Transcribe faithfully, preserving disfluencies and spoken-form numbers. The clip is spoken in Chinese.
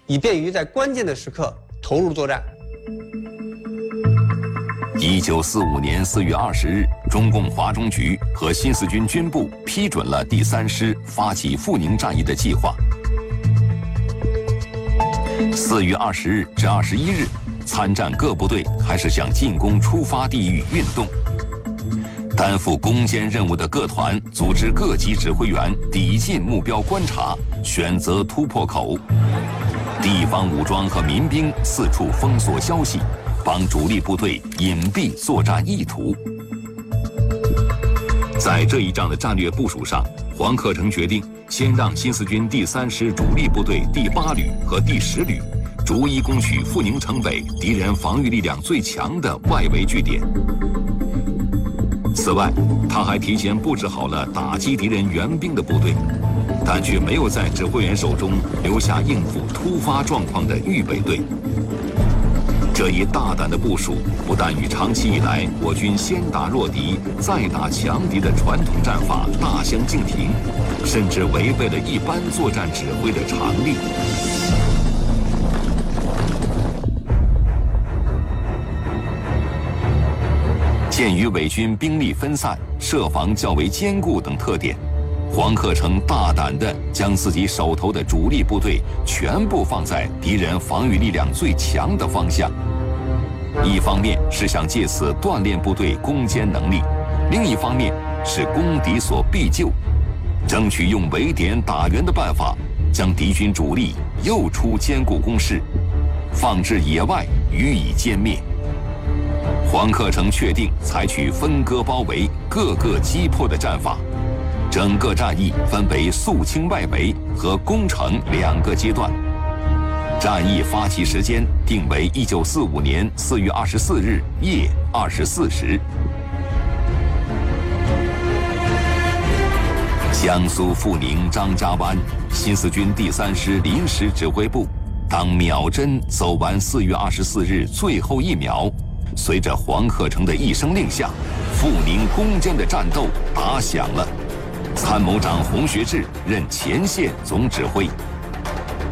以便于在关键的时刻投入作战。 一九四五年四月二十日，中共华中局和新四军军部批准了第三师发起阜宁战役的计划。四月二十日至二十一日，参战各部队开始向进攻出发地域运动。担负攻坚任务的各团组织各级指挥员抵近目标观察，选择突破口。地方武装和民兵四处封锁消息，帮主力部队隐蔽作战意图。在这一仗的战略部署上，黄克诚决定先让新四军第三师主力部队第八旅和第十旅逐一攻取阜宁城北敌人防御力量最强的外围据点。此外，他还提前布置好了打击敌人援兵的部队，但却没有在指挥员手中留下应付突发状况的预备队。这一大胆的部署，不但与长期以来我军先打弱敌再打强敌的传统战法大相径庭，甚至违背了一般作战指挥的常例。鉴于伪军兵力分散、设防较为坚固等特点，黄克诚大胆地将自己手头的主力部队全部放在敌人防御力量最强的方向。一方面是想借此锻炼部队攻坚能力，另一方面是攻敌所必救，争取用围点打援的办法，将敌军主力诱出坚固工事，放至野外予以歼灭。黄克诚确定采取分割包围、各个击破的战法，整个战役分为肃清外围和攻城两个阶段。战役发起时间定为一九四五年四月二十四日夜二十四时。江苏阜宁张家湾，新四军第三师临时指挥部，当秒针走完四月二十四日最后一秒，随着黄克诚的一声令下，阜宁攻坚的战斗打响了。参谋长洪学智任前线总指挥，